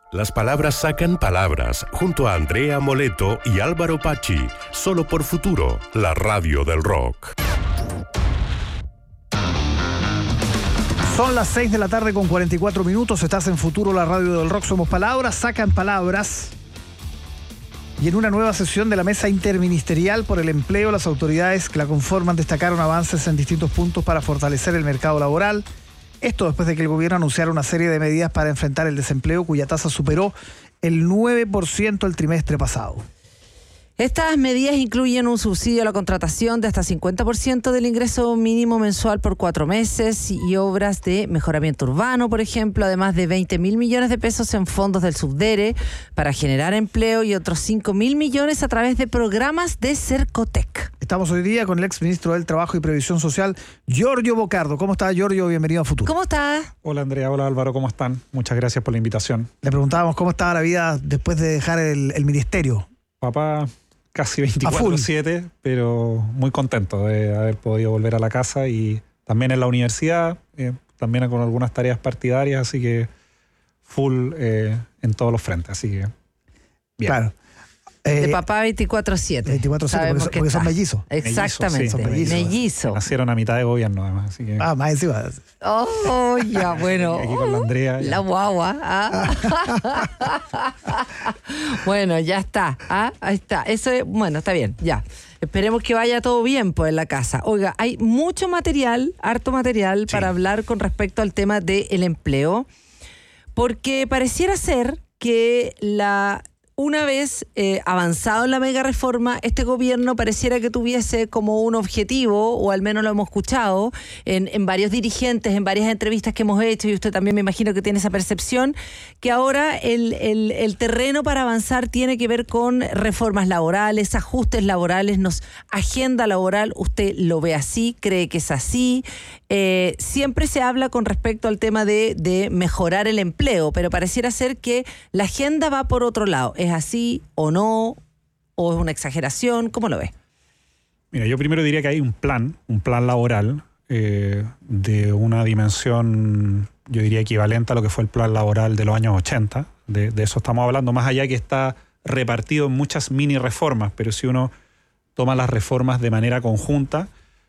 Las palabras sacan palabras, junto a Andrea Moleto y Álvaro Pachi, solo por Futuro, la radio del rock. Son las 6 de la tarde con 44 minutos, estás en Futuro, la radio del rock. Somos palabras, sacan palabras. Y en una nueva sesión de la Mesa Interministerial por el Empleo, las autoridades que la conforman destacaron avances en distintos puntos para fortalecer el mercado laboral. Esto después de que el gobierno anunciara una serie de medidas para enfrentar el desempleo, cuya tasa superó el 9% el trimestre pasado. Estas medidas incluyen un subsidio a la contratación de hasta 50% del ingreso mínimo mensual por 4 meses y obras de mejoramiento urbano, por ejemplo, además de 20.000 millones de pesos en fondos del Subdere para generar empleo y otros 5.000 millones a través de programas de Cercotec. Estamos hoy día con el exministro del Trabajo y Previsión Social, Giorgio Bocardo. ¿Cómo está, Giorgio? Bienvenido a Futuro. ¿Cómo estás? Hola, Andrea. Hola, Álvaro. ¿Cómo están? Muchas gracias por la invitación. Le preguntábamos cómo estaba la vida después de dejar el ministerio. Papá, casi 24/7, pero muy contento de haber podido volver a la casa y también en la universidad, también con algunas tareas partidarias, así que full en todos los frentes, así que bien. Claro. De papá 24/7. 24/7, porque son mellizos. Exactamente, son mellizos. Nacieron a mitad de gobierno, además, así que... Más encima. Oh, ya, bueno. Aquí con la Andrea. La guagua. Bueno, ya está. Ahí está. Eso es, bueno, está bien, ya. Esperemos que vaya todo bien pues en la casa. Oiga, hay mucho material, harto material para hablar con respecto al tema del empleo, porque pareciera ser que una vez avanzado en la mega reforma, este gobierno pareciera que tuviese como un objetivo, o al menos lo hemos escuchado en varios dirigentes, en varias entrevistas que hemos hecho, y usted también me imagino que tiene esa percepción, que ahora el terreno para avanzar tiene que ver con reformas laborales, ajustes laborales, agenda laboral. ¿Usted lo ve así? ¿Cree que es así? Siempre se habla con respecto al tema de mejorar el empleo, pero pareciera ser que la agenda va por otro lado. ¿Es así o no? ¿O es una exageración? ¿Cómo lo ves? Mira, yo primero diría que hay un plan laboral de una dimensión, yo diría, equivalente a lo que fue el plan laboral de los años 80. De eso estamos hablando, más allá que está repartido en muchas mini reformas, pero si uno toma las reformas de manera conjunta,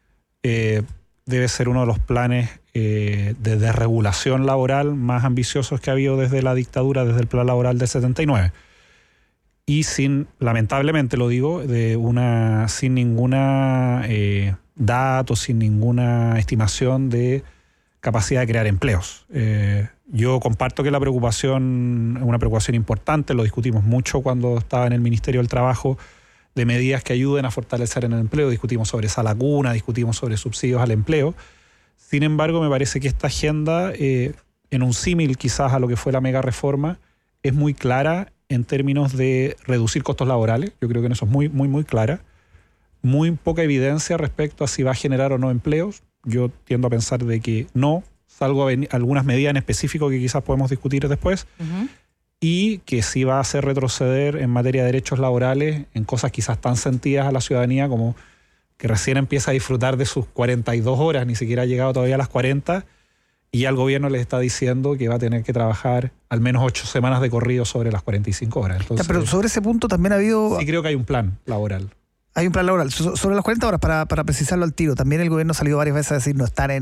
debe ser uno de los planes de desregulación laboral más ambiciosos que ha habido desde la dictadura, desde el plan laboral del 79. Y lamentablemente lo digo, sin ninguna dato, sin ninguna estimación de capacidad de crear empleos. Yo comparto que la preocupación es una preocupación importante, lo discutimos mucho cuando estaba en el Ministerio del Trabajo, de medidas que ayuden a fortalecer en el empleo. Discutimos sobre esa lacuna, discutimos sobre subsidios al empleo. Sin embargo, me parece que esta agenda, en un símil quizás a lo que fue la mega reforma, es muy clara en términos de reducir costos laborales. Yo creo que en eso es muy, muy, muy clara. Muy poca evidencia respecto a si va a generar o no empleos. Yo tiendo a pensar de que no, salvo algunas medidas en específico que quizás podemos discutir después. Uh-huh. Y que sí va a hacer retroceder en materia de derechos laborales en cosas quizás tan sentidas a la ciudadanía como que recién empieza a disfrutar de sus 42 horas, ni siquiera ha llegado todavía a las 40, y ya el gobierno les está diciendo que va a tener que trabajar al menos 8 semanas de corrido sobre las 45 horas. Entonces, pero sobre ese punto también ha habido... Sí, creo que hay un plan laboral. Hay un plan laboral. Sobre las 40 horas, para precisarlo al tiro, también el gobierno ha salido varias veces a decir no están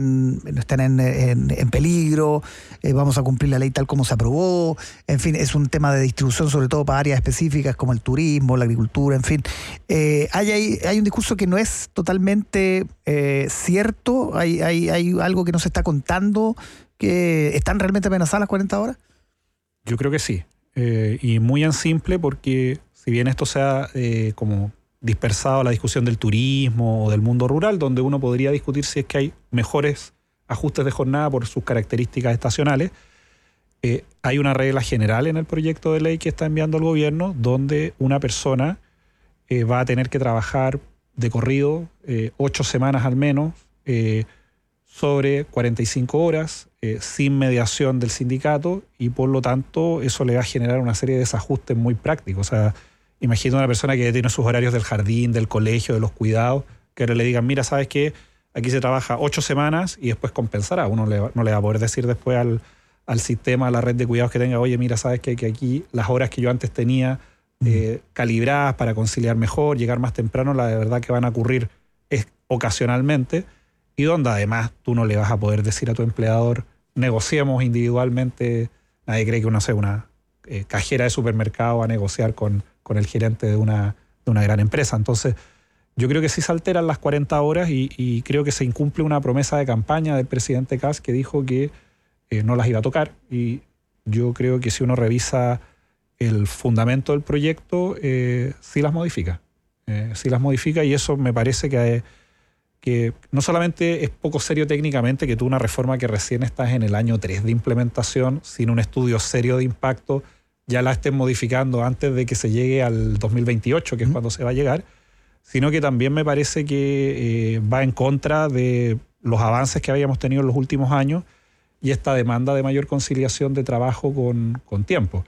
en peligro, vamos a cumplir la ley tal como se aprobó. En fin, es un tema de distribución sobre todo para áreas específicas como el turismo, la agricultura, en fin. Hay un discurso que no es totalmente cierto, hay algo que no se está contando, que ¿están realmente amenazadas las 40 horas? Yo creo que sí, y muy en simple, porque si bien esto sea como dispersado a la discusión del turismo o del mundo rural, donde uno podría discutir si es que hay mejores ajustes de jornada por sus características estacionales, hay una regla general en el proyecto de ley que está enviando el gobierno, donde una persona va a tener que trabajar de corrido 8 semanas al menos, sobre 45 horas, sin mediación del sindicato, y por lo tanto eso le va a generar una serie de desajustes muy prácticos. O sea, imagino una persona que tiene sus horarios del jardín, del colegio, de los cuidados, que ahora le digan, mira, ¿sabes qué? Aquí se trabaja 8 semanas y después compensará. Uno no le va a poder decir después al sistema, a la red de cuidados que tenga. Oye, mira, sabes que aquí las horas que yo antes tenía calibradas para conciliar mejor, llegar más temprano, la verdad que van a ocurrir ocasionalmente, y donde además tú no le vas a poder decir a tu empleador, negociemos individualmente. Nadie cree que una cajera de supermercado va a negociar con el gerente de una gran empresa. Entonces, yo creo que sí se alteran las 40 horas y creo que se incumple una promesa de campaña del presidente Kast, que dijo que no las iba a tocar. Y yo creo que si uno revisa el fundamento del proyecto, sí las modifica. Y eso me parece que no solamente es poco serio técnicamente que tú una reforma que recién estás en el año 3 de implementación, sin un estudio serio de impacto, ya la estés modificando antes de que se llegue al 2028, que es cuando se va a llegar, sino que también me parece que va en contra de los avances que habíamos tenido en los últimos años y esta demanda de mayor conciliación de trabajo con tiempo.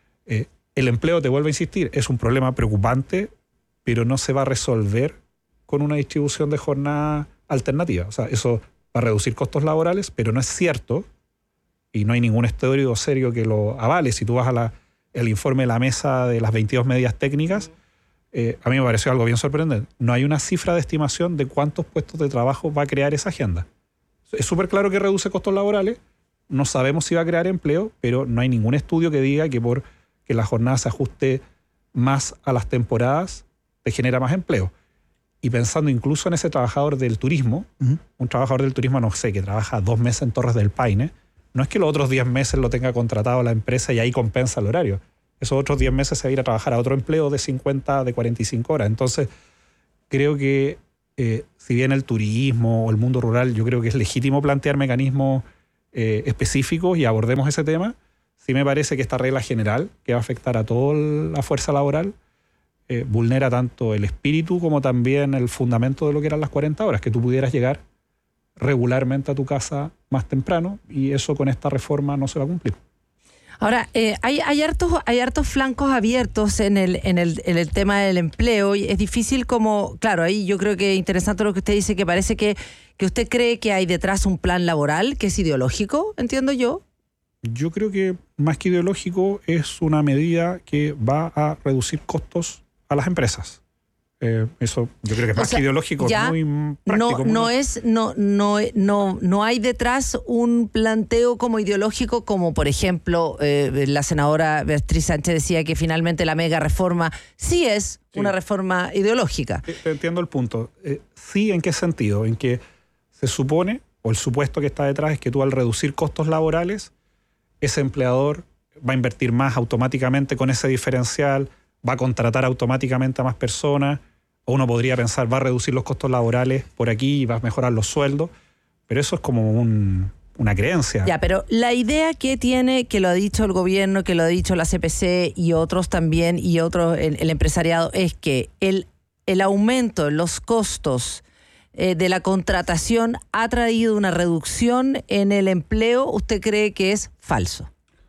El empleo, te vuelvo a insistir, es un problema preocupante, pero no se va a resolver con una distribución de jornada alternativa. O sea, eso va a reducir costos laborales, pero no es cierto, y no hay ningún estudio serio que lo avale. Si tú vas a el informe de la mesa de las 22 medidas técnicas, a mí me pareció algo bien sorprendente. No hay una cifra de estimación de cuántos puestos de trabajo va a crear esa agenda. Es súper claro que reduce costos laborales, no sabemos si va a crear empleo, pero no hay ningún estudio que diga que por que la jornada se ajuste más a las temporadas te genera más empleo. Y pensando incluso en ese trabajador del turismo, un trabajador del turismo, no sé, que trabaja 2 meses en Torres del Paine, no es que los otros 10 meses lo tenga contratado la empresa y ahí compensa el horario. Esos otros 10 meses se va a ir a trabajar a otro empleo de 50, de 45 horas. Entonces, creo que si bien el turismo o el mundo rural, yo creo que es legítimo plantear mecanismos específicos y abordemos ese tema, sí me parece que esta regla general, que va a afectar a toda la fuerza laboral, vulnera tanto el espíritu como también el fundamento de lo que eran las 40 horas, que tú pudieras llegar regularmente a tu casa más temprano, y eso con esta reforma no se va a cumplir. Ahora, hay hartos flancos abiertos en el tema del empleo, y es difícil como, claro, ahí yo creo que es interesante lo que usted dice, que parece que usted cree que hay detrás un plan laboral que es ideológico, entiendo yo. Yo creo que más que ideológico es una medida que va a reducir costos a las empresas. Eso yo creo que es más que ideológico, ya muy práctico. No hay detrás un planteo como ideológico, como por ejemplo la senadora Beatriz Sánchez decía que finalmente la mega reforma sí es una reforma ideológica. Te entiendo el punto. Sí, ¿en qué sentido? En que se supone, o el supuesto que está detrás es que tú al reducir costos laborales, ese empleador va a invertir más automáticamente con ese diferencial, va a contratar automáticamente a más personas, o uno podría pensar, va a reducir los costos laborales por aquí y va a mejorar los sueldos, pero eso es como una creencia. Ya, pero la idea que tiene, que lo ha dicho el gobierno, que lo ha dicho la CPC y otros también, y otros, el empresariado, es que el aumento en los costos de la contratación ha traído una reducción en el empleo. ¿Usted cree que es falso?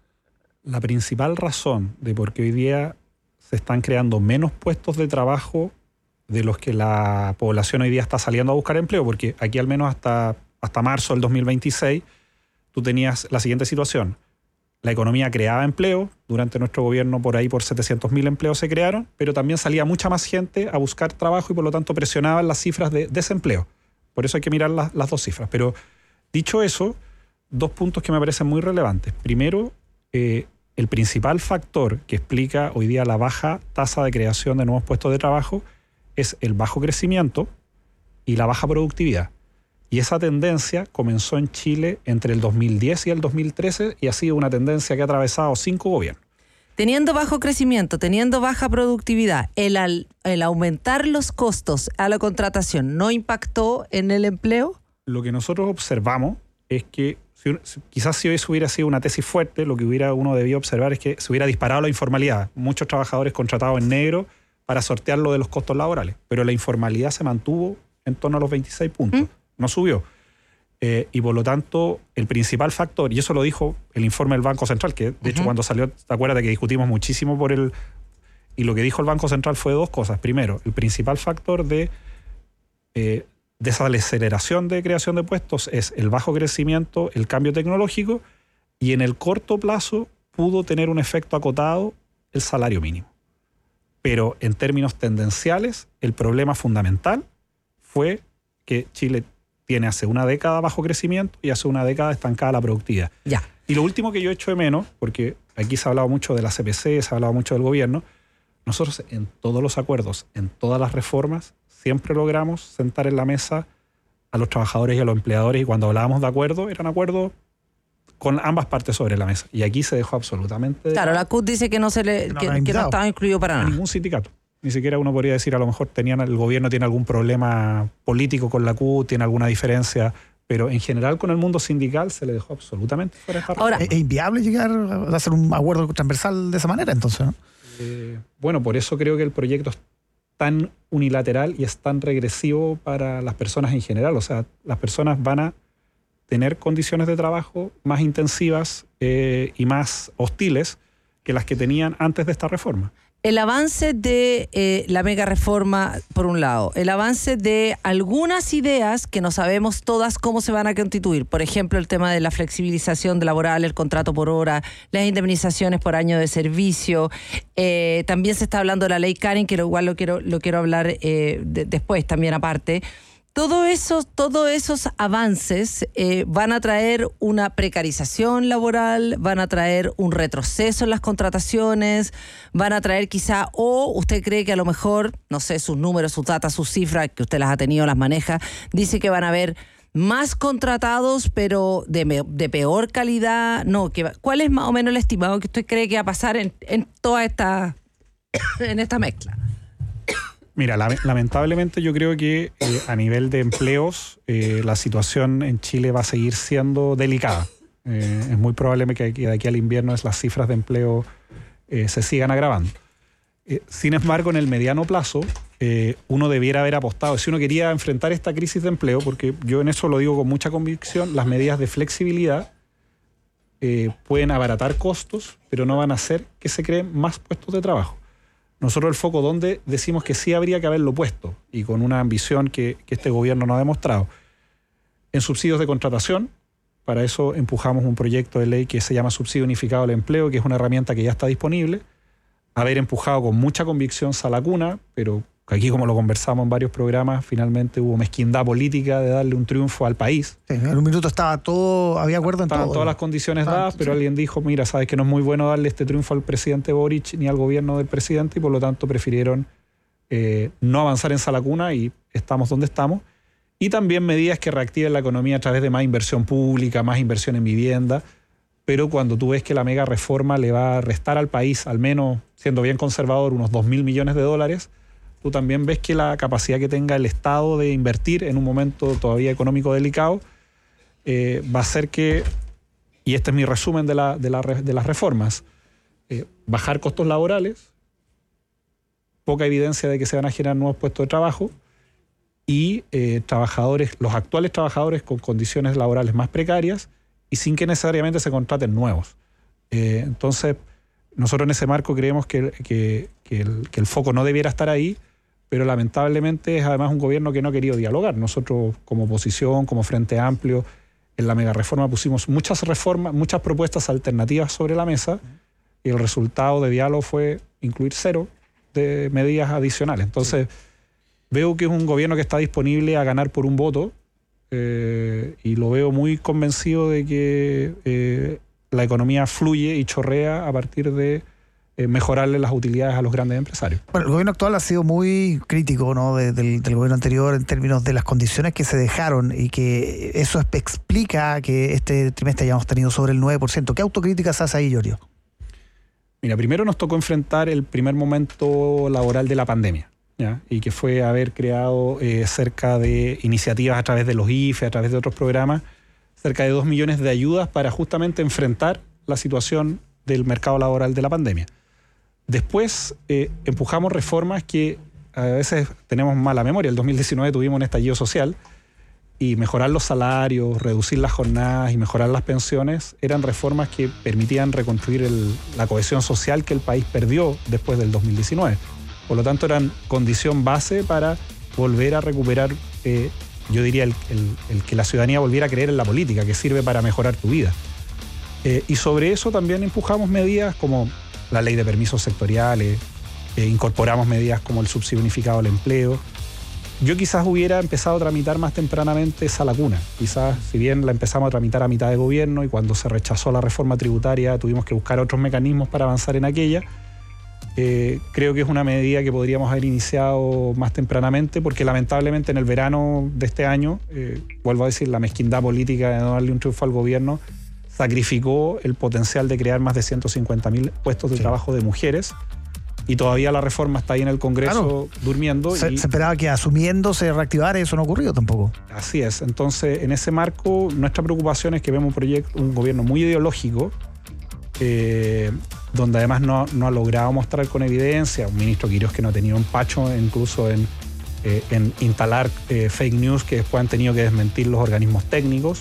La principal razón de por qué hoy día se están creando menos puestos de trabajo de los que la población hoy día está saliendo a buscar empleo, porque aquí al menos hasta marzo del 2026 tú tenías la siguiente situación. La economía creaba empleo, durante nuestro gobierno por ahí por 700.000 empleos se crearon, pero también salía mucha más gente a buscar trabajo y por lo tanto presionaban las cifras de desempleo. Por eso hay que mirar las dos cifras. Pero dicho eso, 2 puntos que me parecen muy relevantes. Primero, el principal factor que explica hoy día la baja tasa de creación de nuevos puestos de trabajo es el bajo crecimiento y la baja productividad. Y esa tendencia comenzó en Chile entre el 2010 y el 2013 y ha sido una tendencia que ha atravesado 5 gobiernos. Teniendo bajo crecimiento, teniendo baja productividad, el aumentar los costos a la contratación, ¿no impactó en el empleo? Lo que nosotros observamos es que quizás si hoy hubiera sido una tesis fuerte, lo que uno debía observar es que se hubiera disparado la informalidad. Muchos trabajadores contratados en negro para sortear lo de los costos laborales. Pero la informalidad se mantuvo en torno a los 26 puntos. No subió. Y por lo tanto, el principal factor, y eso lo dijo el informe del Banco Central, que de hecho cuando salió, ¿te acuerdas de que discutimos muchísimo y lo que dijo el Banco Central fue 2 cosas. Primero, el principal factor de desaceleración de creación de puestos es el bajo crecimiento, el cambio tecnológico Y en el corto plazo pudo tener un efecto acotado el salario mínimo. Pero en términos tendenciales, el problema fundamental fue que Chile tiene hace una década bajo crecimiento y hace una década estancada la productividad. Ya. Y lo último que yo echo de menos, porque aquí se ha hablado mucho de la CPC, se ha hablado mucho del gobierno, nosotros en todos los acuerdos, en todas las reformas, siempre logramos sentar en la mesa a los trabajadores y a los empleadores, y cuando hablábamos de acuerdos, eran acuerdos con ambas partes sobre la mesa. Y aquí se dejó absolutamente... Claro, la CUT dice que no estaba incluido para nada. Ningún sindicato. Ni siquiera uno podría decir, a lo mejor el gobierno tiene algún problema político con la CUT, tiene alguna diferencia, pero en general con el mundo sindical se le dejó absolutamente fuera de esta reforma. Ahora, ¿es inviable llegar a hacer un acuerdo transversal de esa manera entonces, no? Bueno, por eso creo que el proyecto es tan unilateral y es tan regresivo para las personas en general. O sea, las personas van a tener condiciones de trabajo más intensivas y más hostiles que las que tenían antes de esta reforma. El avance de la mega reforma, por un lado, el avance de algunas ideas que no sabemos todas cómo se van a constituir. Por ejemplo, el tema de la flexibilización laboral, el contrato por hora, las indemnizaciones por año de servicio. También se está hablando de la ley Karen, que igual lo quiero hablar después también aparte. Todos esos avances van a traer una precarización laboral, van a traer un retroceso en las contrataciones, van a traer quizá, o usted cree que a lo mejor, no sé, sus números, sus datos, sus cifras, que usted las ha tenido, las maneja, dice que van a haber más contratados, pero de peor calidad. No, ¿cuál es más o menos el estimado que usted cree que va a pasar en toda esta mezcla? Mira, lamentablemente yo creo que a nivel de empleos la situación en Chile va a seguir siendo delicada. Es muy probable que de aquí al invierno las cifras de empleo se sigan agravando. Sin embargo, en el mediano plazo, uno debiera haber apostado. Si uno quería enfrentar esta crisis de empleo, porque yo en eso lo digo con mucha convicción, las medidas de flexibilidad pueden abaratar costos, pero no van a hacer que se creen más puestos de trabajo. Nosotros el foco donde decimos que sí habría que haberlo puesto, y con una ambición que este gobierno no ha demostrado, en subsidios de contratación. Para eso empujamos un proyecto de ley que se llama Subsidio Unificado al Empleo, que es una herramienta que ya está disponible. Haber empujado con mucha convicción Salacuna, pero aquí, como lo conversamos en varios programas, finalmente hubo mezquindad política de darle un triunfo al país. Sí, en un minuto estaba todo, había acuerdo en todo. Estaban todas las condiciones dadas, pero alguien dijo, mira, sabes que no es muy bueno darle este triunfo al presidente Boric ni al gobierno del presidente, y por lo tanto prefirieron no avanzar en Salacuna, y estamos donde estamos. Y también medidas que reactiven la economía a través de más inversión pública, más inversión en vivienda. Pero cuando tú ves que la mega reforma le va a restar al país, al menos siendo bien conservador, unos 2.000 millones de dólares, tú también ves que la capacidad que tenga el Estado de invertir en un momento todavía económico delicado va a ser que, y este es mi resumen de las reformas, bajar costos laborales, poca evidencia de que se van a generar nuevos puestos de trabajo, y los actuales trabajadores con condiciones laborales más precarias y sin que necesariamente se contraten nuevos. Entonces, nosotros en ese marco creemos que el foco no debiera estar ahí, pero lamentablemente es además un gobierno que no ha querido dialogar. Nosotros, como oposición, como Frente Amplio, en la mega reforma pusimos muchas propuestas alternativas sobre la mesa, y el resultado de diálogo fue incluir 0 de medidas adicionales. Entonces, veo que es un gobierno que está disponible a ganar por un voto, y lo veo muy convencido de que la economía fluye y chorrea a partir de mejorarle las utilidades a los grandes empresarios. Bueno, el gobierno actual ha sido muy crítico, ¿no?, del gobierno anterior en términos de las condiciones que se dejaron, y que eso explica que este trimestre hayamos tenido sobre el 9%. ¿Qué autocrítica se hace ahí, Giorgio? Mira, primero nos tocó enfrentar el primer momento laboral de la pandemia, ¿ya? Y que fue haber creado cerca de iniciativas a través de los IFE, a través de otros programas, cerca de 2 millones de ayudas para justamente enfrentar la situación del mercado laboral de la pandemia. Después empujamos reformas que a veces tenemos mala memoria. El 2019 tuvimos un estallido social, y mejorar los salarios, reducir las jornadas y mejorar las pensiones eran reformas que permitían reconstruir la cohesión social que el país perdió después del 2019. Por lo tanto, eran condición base para volver a recuperar, yo diría, el que la ciudadanía volviera a creer en la política, que sirve para mejorar tu vida. Y sobre eso también empujamos medidas como la ley de permisos sectoriales, incorporamos medidas como el subsidio unificado al empleo. Yo quizás hubiera empezado a tramitar más tempranamente esa lacuna. Quizás, si bien la empezamos a tramitar a mitad de gobierno y cuando se rechazó la reforma tributaria tuvimos que buscar otros mecanismos para avanzar en aquella, creo que es una medida que podríamos haber iniciado más tempranamente, porque lamentablemente en el verano de este año, vuelvo a decir, la mezquindad política de no darle un triunfo al gobierno sacrificó el potencial de crear más de 150.000 puestos de trabajo de mujeres, y todavía la reforma está ahí en el Congreso durmiendo. Se esperaba que asumiendo se reactivara y eso no ha ocurrido tampoco. Así es. Entonces, en ese marco, nuestra preocupación es que vemos un gobierno muy ideológico, donde además no ha logrado mostrar con evidencia, un ministro Quirós que no ha tenido empacho incluso en instalar fake news que después han tenido que desmentir los organismos técnicos,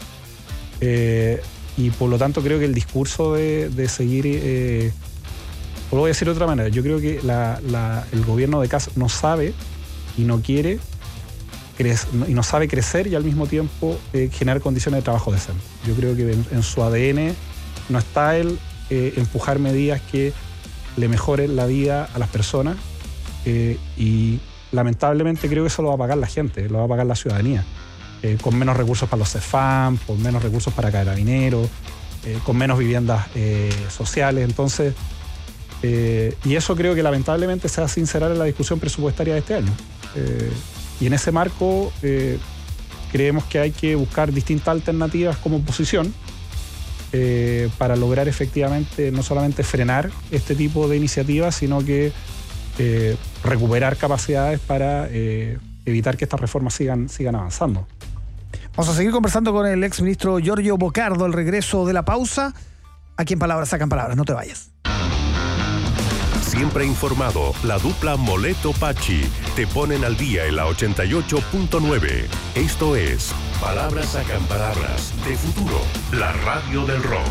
y por lo tanto creo que el discurso de seguir, lo voy a decir de otra manera, yo creo que el gobierno de Kast no sabe y no quiere y no sabe crecer y al mismo tiempo generar condiciones de trabajo decentes. Yo creo que en su ADN no está el empujar medidas que le mejoren la vida a las personas, y lamentablemente creo que eso lo va a pagar la gente, lo va a pagar la ciudadanía, con menos recursos para los CEFAM, con menos recursos para Carabineros, con menos viviendas sociales. Entonces, y eso creo que lamentablemente se va a sincerar en la discusión presupuestaria de este año. Y en ese marco creemos que hay que buscar distintas alternativas como oposición, para lograr efectivamente no solamente frenar este tipo de iniciativas, sino que recuperar capacidades para evitar que estas reformas sigan avanzando. Vamos a seguir conversando con el exministro Giorgio Bocardo al regreso de la pausa. Aquí en Palabras Sacan Palabras, no te vayas. Siempre informado, la dupla Moleto-Pacci te ponen al día en la 88.9. Esto es Palabras Sacan Palabras de Futuro, la radio del rock.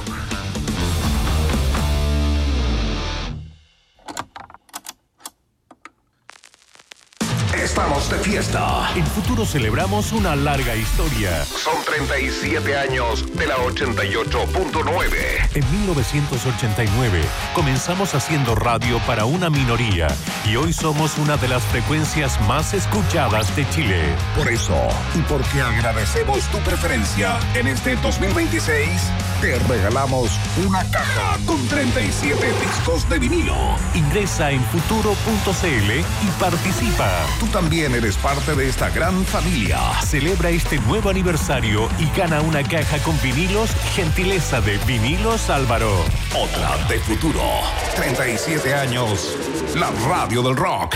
Estamos de fiesta. En Futuro celebramos una larga historia. Son 37 años de la 88.9. En 1989 comenzamos haciendo radio para una minoría y hoy somos una de las frecuencias más escuchadas de Chile. Por eso, y porque agradecemos tu preferencia, en este 2026 te regalamos una caja con 37 discos de vinilo. Ingresa en futuro.cl y participa. Tú también eres parte de esta gran familia. Celebra este nuevo aniversario y gana una caja con vinilos, gentileza de Vinilos Álvaro. Otra de Futuro. 37 años. La radio del rock.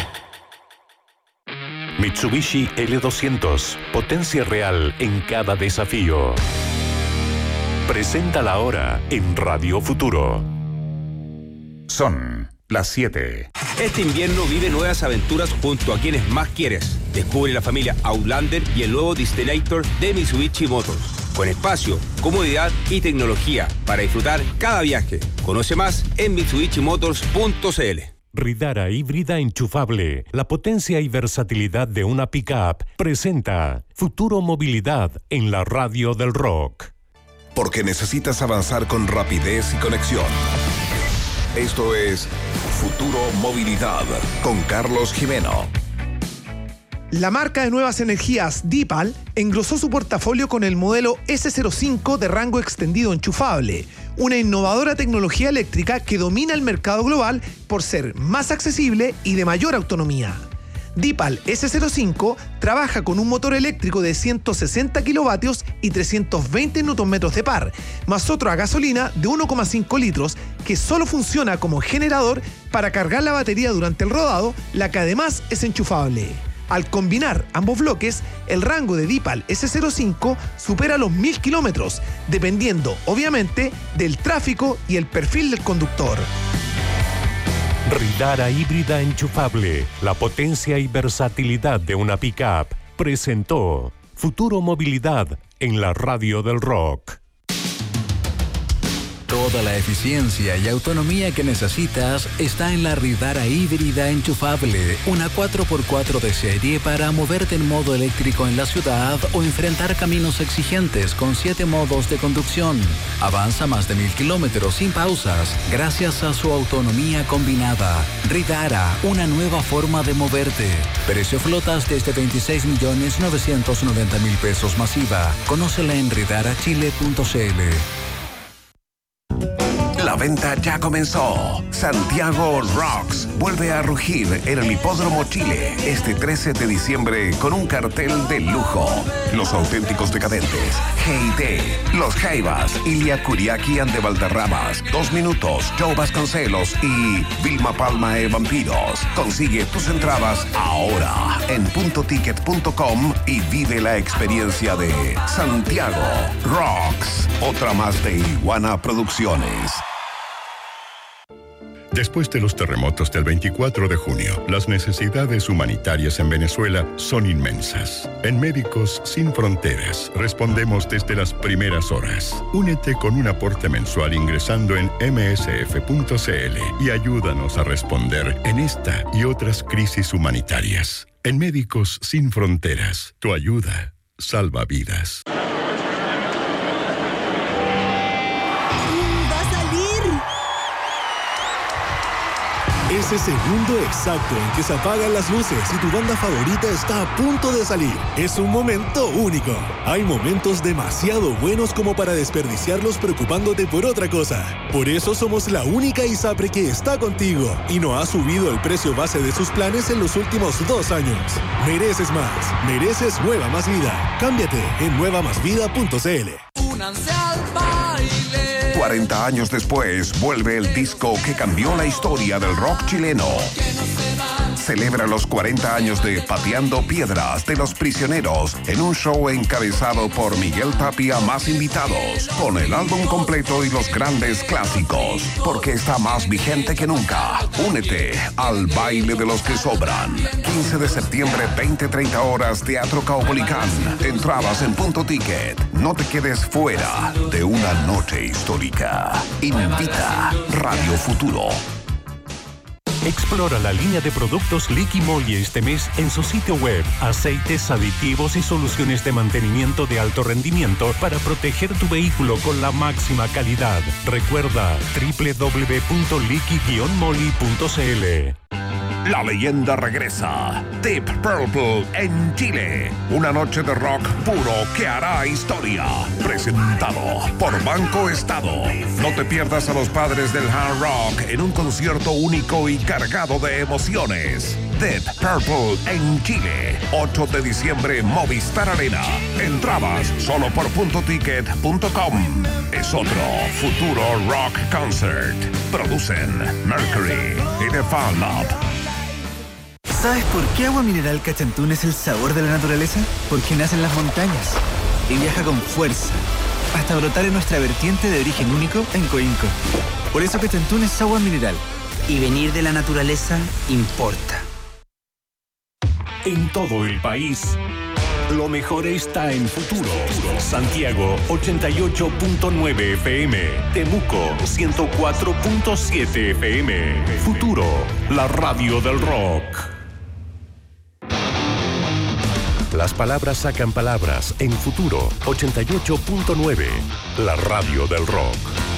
Mitsubishi L200. Potencia real en cada desafío. Presenta la hora en Radio Futuro. Son las 7. Este invierno vive nuevas aventuras junto a quienes más quieres. Descubre la familia Outlander y el nuevo Destinator de Mitsubishi Motors. Con espacio, comodidad y tecnología para disfrutar cada viaje. Conoce más en mitsubishimotors.cl. Ridara híbrida enchufable. La potencia y versatilidad de una pick-up presenta Futuro Movilidad en la radio del rock. Porque necesitas avanzar con rapidez y conexión. Esto es Futuro Movilidad con Carlos Jimeno. La marca de nuevas energías Dipal engrosó su portafolio con el modelo S05 de rango extendido enchufable, una innovadora tecnología eléctrica que domina el mercado global por ser más accesible y de mayor autonomía. Dipal S05 trabaja con un motor eléctrico de 160 kilovatios y 320 Nm de par, más otro a gasolina de 1,5 litros que solo funciona como generador para cargar la batería durante el rodado, la que además es enchufable. Al combinar ambos bloques, el rango de Dipal S05 supera los 1000 kilómetros, dependiendo, obviamente, del tráfico y el perfil del conductor. Ridara híbrida enchufable, la potencia y versatilidad de una pick-up, presentó Futuro Movilidad en la radio del rock. Toda la eficiencia y autonomía que necesitas está en la Ridara híbrida enchufable, una 4x4 de serie para moverte en modo eléctrico en la ciudad o enfrentar caminos exigentes con 7 modos de conducción. Avanza más de 1000 kilómetros sin pausas gracias a su autonomía combinada. Ridara, una nueva forma de moverte. Precio flotas desde 26.990.000 pesos masiva. Conócela en ridarachile.cl. La venta ya comenzó. Santiago Rocks vuelve a rugir en el Hipódromo Chile este 13 de diciembre con un cartel de lujo. Los Auténticos Decadentes, G&T, Los Jaivas, Ilia Kuriaki and de Valderramas, 2 Minutos, Joe Vasconcelos y Vilma Palma e Vampiros. Consigue tus entradas ahora en puntoticket.com y vive la experiencia de Santiago Rocks. Otra más de Iguana Producciones. Después de los terremotos del 24 de junio, las necesidades humanitarias en Venezuela son inmensas. En Médicos Sin Fronteras respondemos desde las primeras horas. Únete con un aporte mensual ingresando en msf.cl y ayúdanos a responder en esta y otras crisis humanitarias. En Médicos Sin Fronteras, tu ayuda salva vidas. Ese segundo exacto en que se apagan las luces y tu banda favorita está a punto de salir. Es un momento único. Hay momentos demasiado buenos como para desperdiciarlos preocupándote por otra cosa. Por eso somos la única ISAPRE que está contigo y no ha subido el precio base de sus planes en los últimos 2 años. Mereces más. Mereces Nueva Más Vida. Cámbiate en nuevamasvida.cl. Únanse al baile. 40 años después, vuelve el disco que cambió la historia del rock chileno. Celebra los 40 años de Pateando Piedras de Los Prisioneros en un show encabezado por Miguel Tapia más invitados, con el álbum completo y los grandes clásicos, porque está más vigente que nunca. Únete al baile de los que sobran. 15 de septiembre, 20-30 horas, Teatro Caupolicán. Entradas en Punto Ticket. No te quedes fuera de una noche histórica. Invita Radio Futuro. Explora la línea de productos Liqui Moly este mes en su sitio web. Aceites, aditivos y soluciones de mantenimiento de alto rendimiento para proteger tu vehículo con la máxima calidad. Recuerda www.liqui-moly.cl. La leyenda regresa. Deep Purple en Chile. Una noche de rock puro que hará historia. Presentado por Banco Estado. No te pierdas a los padres del hard rock en un concierto único y cargado de emociones. Deep Purple en Chile. 8 de diciembre, Movistar Arena. Entradas solo por puntoticket.com. Es otro futuro rock concert. Producen Mercury y The Fan Lab. ¿Sabes por qué Agua Mineral Cachantún es el sabor de la naturaleza? Porque nace en las montañas y viaja con fuerza hasta brotar en nuestra vertiente de origen único en Coinco. Por eso Cachantún es agua mineral. Y venir de la naturaleza importa. En todo el país, lo mejor está en Futuro. Santiago 88.9 FM, Temuco 104.7 FM. Futuro, la radio del rock. Las palabras sacan palabras en Futuro 88.9, la radio del rock.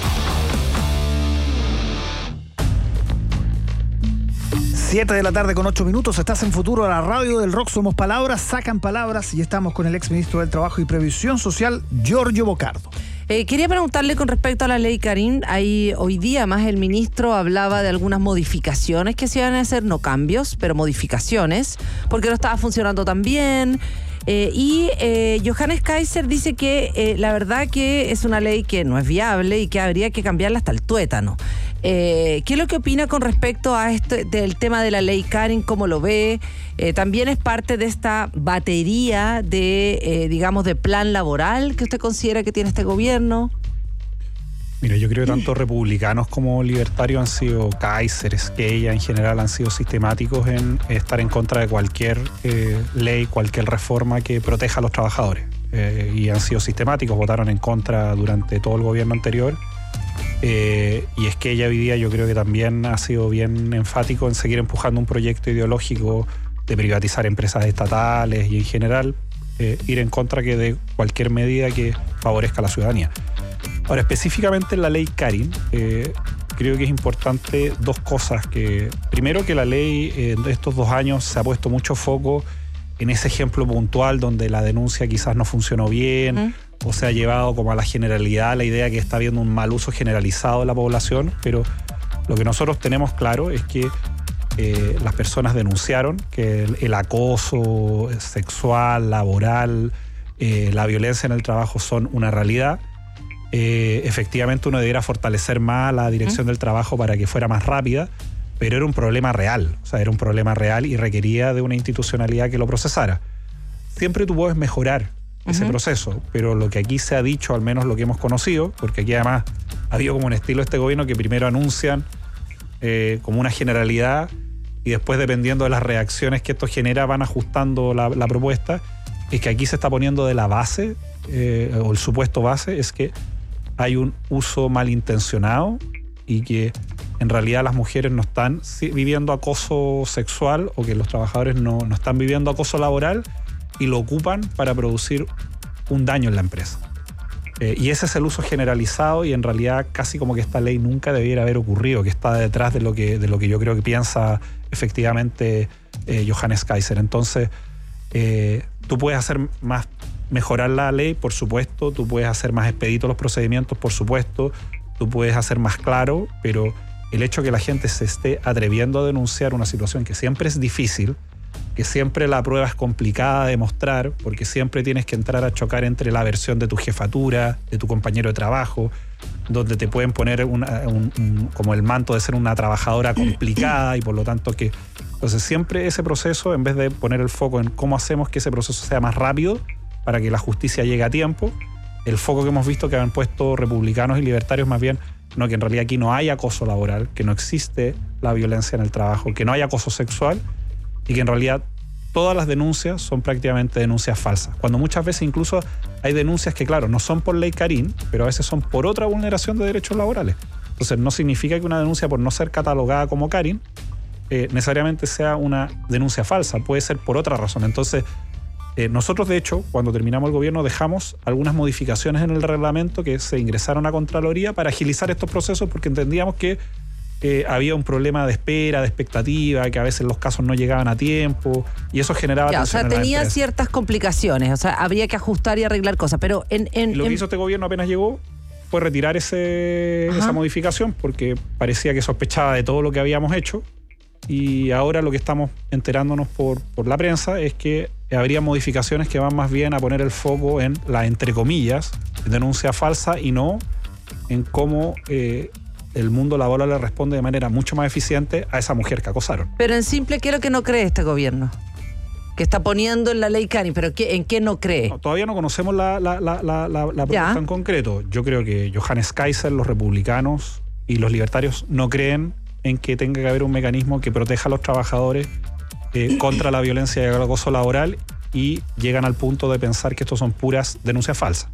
7 de la tarde con 8 minutos, estás en Futuro, la radio del rock. Somos palabras, sacan palabras, y estamos con el exministro del Trabajo y Previsión Social, Giorgio Bocardo. Quería preguntarle con respecto a la ley Karin. Ahí hoy día más el ministro hablaba de algunas modificaciones que se iban a hacer, no cambios, pero modificaciones, porque no estaba funcionando tan bien. Johannes Kaiser dice que la verdad que es una ley que no es viable y que habría que cambiarla hasta el tuétano. ¿Qué es lo que opina con respecto a este del tema de la ley Karin? ¿Cómo lo ve? También es parte de esta batería de, digamos, de plan laboral que usted considera que tiene este gobierno. Mira, yo creo que tanto republicanos como libertarios han sido, Kaiser, Esquella en general, han sido sistemáticos en estar en contra de cualquier ley, cualquier reforma que proteja a los trabajadores. Y han sido sistemáticos, votaron en contra durante todo el gobierno anterior. Y es que ella hoy día yo creo que también ha sido bien enfático en seguir empujando un proyecto ideológico de privatizar empresas estatales y en general ir en contra de cualquier medida que favorezca a la ciudadanía. Ahora, específicamente en la ley Karin, creo que es importante dos cosas. Primero, que la ley en estos 2 años se ha puesto mucho foco en ese ejemplo puntual donde la denuncia quizás no funcionó bien, o se ha llevado como a la generalidad la idea que está habiendo un mal uso generalizado de la población, pero lo que nosotros tenemos claro es que las personas denunciaron que el acoso sexual, laboral, la violencia en el trabajo son una realidad. Efectivamente uno debiera fortalecer más la dirección del trabajo para que fuera más rápida, pero era un problema real, o sea, era un problema real y requería de una institucionalidad que lo procesara. Siempre tú puedes mejorar ese proceso, pero lo que aquí se ha dicho, al menos lo que hemos conocido, porque aquí además ha habido como un estilo de este gobierno que primero anuncian como una generalidad y después, dependiendo de las reacciones que esto genera, van ajustando la propuesta. Es que aquí se está poniendo de la base, o el supuesto base, es que hay un uso malintencionado y que en realidad las mujeres no están viviendo acoso sexual o que los trabajadores no están viviendo acoso laboral y lo ocupan para producir un daño en la empresa. Y ese es el uso generalizado y en realidad casi como que esta ley nunca debiera haber ocurrido, que está detrás de lo que yo creo que piensa efectivamente Johannes Kaiser. Entonces, tú puedes mejorar la ley, por supuesto, tú puedes hacer más expeditos los procedimientos, por supuesto, tú puedes hacer más claro, pero el hecho que la gente se esté atreviendo a denunciar una situación que siempre es difícil, que siempre la prueba es complicada de mostrar, porque siempre tienes que entrar a chocar entre la versión de tu jefatura, de tu compañero de trabajo, donde te pueden poner como el manto de ser una trabajadora complicada y por lo tanto que... Entonces siempre ese proceso, en vez de poner el foco en cómo hacemos que ese proceso sea más rápido para que la justicia llegue a tiempo, el foco que hemos visto que han puesto republicanos y libertarios más bien, no, que en realidad aquí no hay acoso laboral, que no existe la violencia en el trabajo, que no hay acoso sexual y que en realidad todas las denuncias son prácticamente denuncias falsas. Cuando muchas veces incluso hay denuncias que, claro, no son por ley Karin, pero a veces son por otra vulneración de derechos laborales. Entonces no significa que una denuncia por no ser catalogada como Karin necesariamente sea una denuncia falsa, puede ser por otra razón. Entonces nosotros, de hecho, cuando terminamos el gobierno dejamos algunas modificaciones en el reglamento que se ingresaron a Contraloría para agilizar estos procesos porque entendíamos que había un problema de espera, de expectativa, que a veces los casos no llegaban a tiempo y eso generaba tensión. O sea, en la tenía empresa. ciertas complicaciones, o sea, habría que ajustar y arreglar cosas, pero Lo que hizo este gobierno apenas llegó fue retirar esa modificación porque parecía que sospechaba de todo lo que habíamos hecho y ahora lo que estamos enterándonos por la prensa es que habría modificaciones que van más bien a poner el foco en la, entre comillas, denuncia falsa y no en cómo el mundo laboral le responde de manera mucho más eficiente a esa mujer que acosaron. Pero en simple, ¿qué es lo que no cree este gobierno? Que está poniendo en la ley Karin, pero ¿en qué no cree? No, todavía no conocemos la propuesta en concreto. Yo creo que Johannes Kaiser, los republicanos y los libertarios no creen en que tenga que haber un mecanismo que proteja a los trabajadores contra la violencia y el acoso laboral y llegan al punto de pensar que estos son puras denuncias falsas.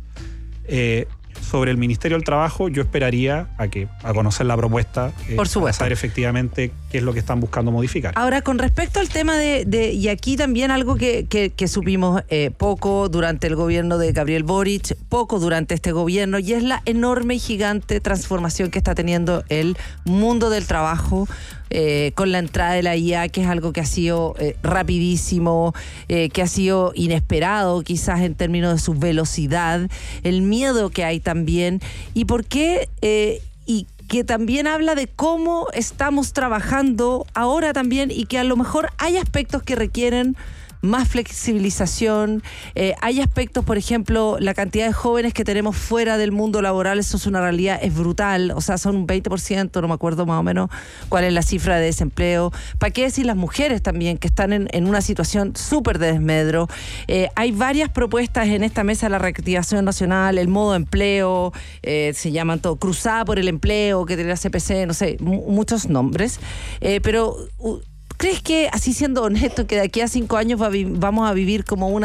Sobre el Ministerio del Trabajo, yo esperaría a conocer la propuesta por supuesto, para saber efectivamente qué es lo que están buscando modificar. Ahora, con respecto al tema y aquí también algo que supimos poco durante el gobierno de Gabriel Boric, poco durante este gobierno, y es la enorme y gigante transformación que está teniendo el mundo del trabajo con la entrada de la IA, que es algo que ha sido rapidísimo, que ha sido inesperado quizás en términos de su velocidad, el miedo que hay también, y por qué y que también habla de cómo estamos trabajando ahora también y que a lo mejor hay aspectos que requieren más flexibilización, hay aspectos, por ejemplo, la cantidad de jóvenes que tenemos fuera del mundo laboral, eso es una realidad, es brutal, o sea, son un 20%, no me acuerdo más o menos cuál es la cifra de desempleo. ¿Para qué decir las mujeres también, que están en una situación súper de desmedro? Hay varias propuestas en esta mesa de la reactivación nacional, el modo empleo, se llaman todo, cruzada por el empleo, que tiene la CPC, no sé, muchos nombres, pero... ¿Crees que, así siendo honesto, que de aquí a 5 años vamos a vivir como una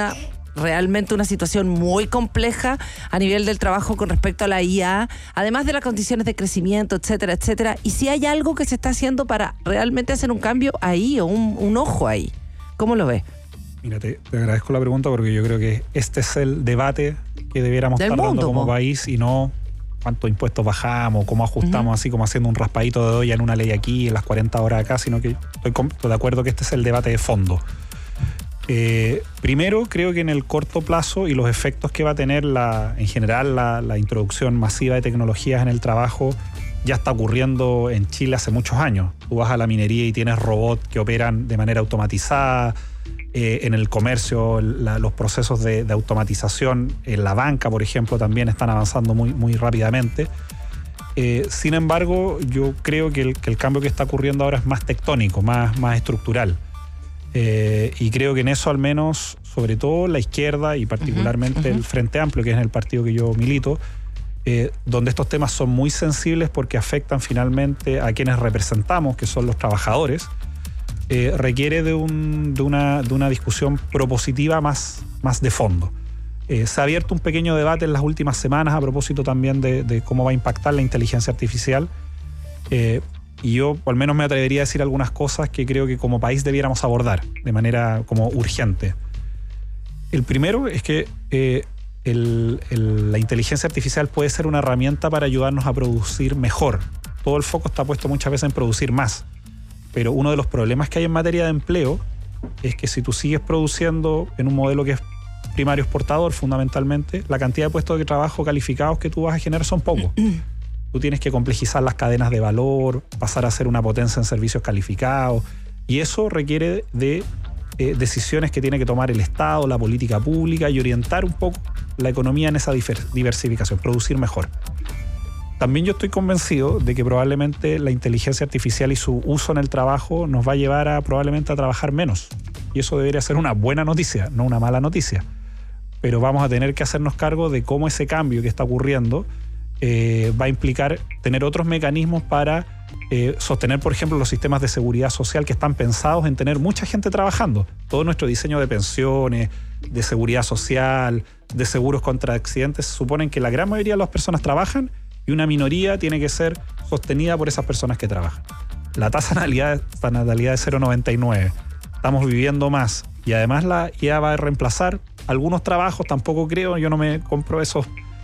realmente una situación muy compleja a nivel del trabajo con respecto a la IA, además de las condiciones de crecimiento, etcétera, etcétera. Y si hay algo que se está haciendo para realmente hacer un cambio ahí o un ojo ahí. ¿Cómo lo ves? Mira, te agradezco la pregunta porque yo creo que este es el debate que debiéramos estar dando como país y no cuántos impuestos bajamos, cómo ajustamos, así como haciendo un raspadito de olla en una ley aquí, en las 40 horas acá, sino que estoy de acuerdo que este es el debate de fondo. Primero, creo que en el corto plazo y los efectos que va a tener en general la introducción masiva de tecnologías en el trabajo ya está ocurriendo en Chile hace muchos años. Tú vas a la minería y tienes robots que operan de manera automatizada. En el comercio, los procesos de automatización en la banca, por ejemplo, también están avanzando muy, muy rápidamente. Sin embargo, yo creo que el cambio que está ocurriendo ahora es más tectónico, más estructural. Y creo que en eso al menos, sobre todo la izquierda y particularmente el Frente Amplio, que es el partido que yo milito, donde estos temas son muy sensibles porque afectan finalmente a quienes representamos, que son los trabajadores, requiere de una discusión propositiva más de fondo. Se ha abierto un pequeño debate en las últimas semanas a propósito también de cómo va a impactar la inteligencia artificial. Y yo al menos me atrevería a decir algunas cosas que creo que como país debiéramos abordar de manera como urgente. El primero es que la inteligencia artificial puede ser una herramienta para ayudarnos a producir mejor. Todo el foco está puesto muchas veces en producir más. Pero uno de los problemas que hay en materia de empleo es que si tú sigues produciendo en un modelo que es primario exportador fundamentalmente, la cantidad de puestos de trabajo calificados que tú vas a generar son pocos. Tú tienes que complejizar las cadenas de valor, pasar a ser una potencia en servicios calificados, y eso requiere de decisiones que tiene que tomar el Estado, la política pública, y orientar un poco la economía en esa diversificación, producir mejor. También yo estoy convencido de que probablemente la inteligencia artificial y su uso en el trabajo nos va a llevar probablemente a trabajar menos. Y eso debería ser una buena noticia, no una mala noticia. Pero vamos a tener que hacernos cargo de cómo ese cambio que está ocurriendo va a implicar tener otros mecanismos para sostener, por ejemplo, los sistemas de seguridad social que están pensados en tener mucha gente trabajando. Todo nuestro diseño de pensiones, de seguridad social, de seguros contra accidentes, suponen que la gran mayoría de las personas trabajan y una minoría tiene que ser sostenida por esas personas que trabajan. La tasa de natalidad es 0,99. Estamos viviendo más y además la IA va a reemplazar algunos trabajos, tampoco creo, yo no me compro esos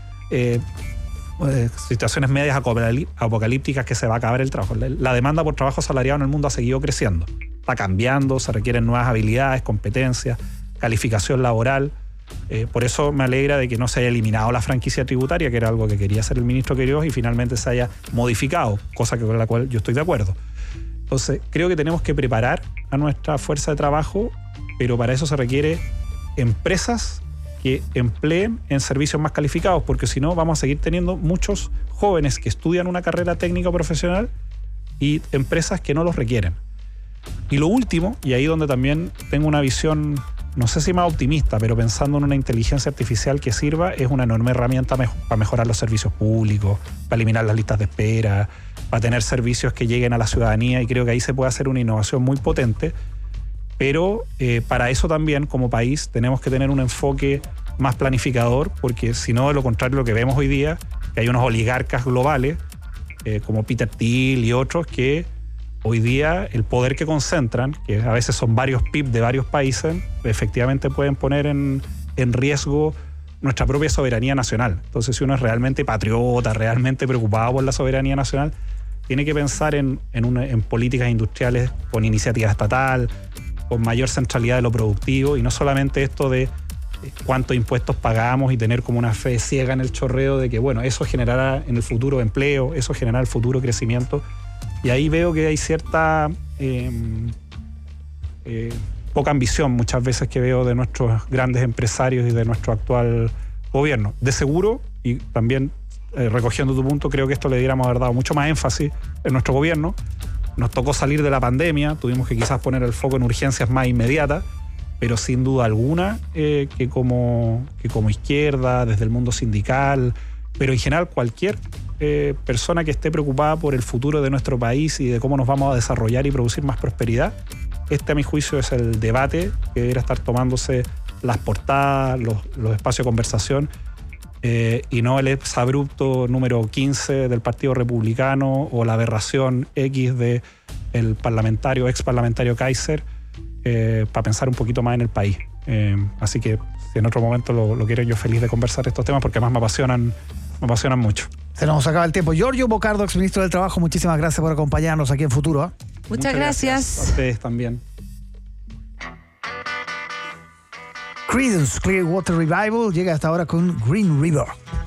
situaciones medias apocalípticas que se va a acabar el trabajo. La demanda por trabajo asalariado en el mundo ha seguido creciendo. Está cambiando, se requieren nuevas habilidades, competencias, calificación laboral. Por eso me alegra de que no se haya eliminado la franquicia tributaria, que era algo que quería hacer el ministro Queiroz, y finalmente se haya modificado, cosa con la cual yo estoy de acuerdo. Entonces, creo que tenemos que preparar a nuestra fuerza de trabajo, pero para eso se requiere empresas que empleen en servicios más calificados, porque si no vamos a seguir teniendo muchos jóvenes que estudian una carrera técnica profesional y empresas que no los requieren. Y lo último, y ahí donde también tengo una visión, no sé si más optimista, pero pensando en una inteligencia artificial que sirva, es una enorme herramienta para mejorar los servicios públicos, para eliminar las listas de espera, para tener servicios que lleguen a la ciudadanía, y creo que ahí se puede hacer una innovación muy potente. Pero para eso también, como país, tenemos que tener un enfoque más planificador, porque si no, de lo contrario, lo que vemos hoy día, que hay unos oligarcas globales, como Peter Thiel y otros, que hoy día el poder que concentran, que a veces son varios PIB de varios países, efectivamente pueden poner en riesgo nuestra propia soberanía nacional. Entonces, si uno es realmente patriota, realmente preocupado por la soberanía nacional, tiene que pensar en políticas industriales con iniciativa estatal, con mayor centralidad de lo productivo, y no solamente esto de cuántos impuestos pagamos y tener como una fe ciega en el chorreo de que, bueno, eso generará en el futuro empleo, eso generará el futuro crecimiento. Y ahí veo que hay cierta poca ambición muchas veces que veo de nuestros grandes empresarios y de nuestro actual gobierno. De seguro, y también recogiendo tu punto, creo que esto le debiéramos haber dado mucho más énfasis en nuestro gobierno. Nos tocó salir de la pandemia, tuvimos que quizás poner el foco en urgencias más inmediatas, pero sin duda alguna que como izquierda, desde el mundo sindical, pero en general cualquier persona que esté preocupada por el futuro de nuestro país y de cómo nos vamos a desarrollar y producir más prosperidad, este a mi juicio es el debate que debería estar tomándose las portadas, los espacios de conversación, y no el exabrupto número 15 del Partido Republicano o la aberración X de el ex parlamentario Kaiser, para pensar un poquito más en el país. Así que si en otro momento lo quieren, yo feliz de conversar estos temas porque además me apasionan mucho. Se nos acaba el tiempo. Giorgio Bocardo, exministro del Trabajo, muchísimas gracias por acompañarnos aquí en Futuro. Muchas gracias. A ustedes también. Creedence Clearwater Revival llega hasta ahora con Green River.